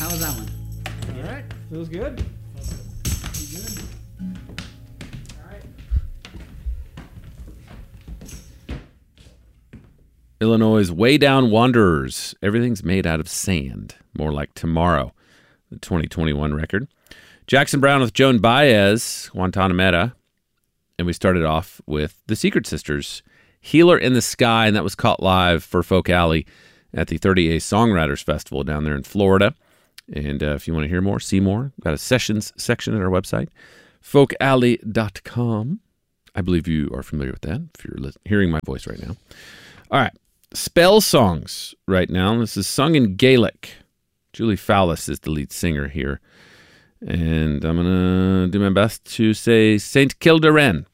How was that one? All right. Feels good. Illinois' Way Down Wanderers. Everything's made out of sand. More like Tomorrow, the 2021 record. Jackson Browne with Joan Baez, Guantanamera. And we started off with the Secret Sisters, Healer in the Sky, and that was caught live for Folk Alley at the 30A Songwriters Festival down there in Florida. And if you want to hear more, see more, got a sessions section at our website, folkalley.com. I believe you are familiar with that if you're hearing my voice right now. All right. Spell songs right now. This is sung in Gaelic. Julie Fowlis is the lead singer here. And I'm going to do my best to say St. Kildoren.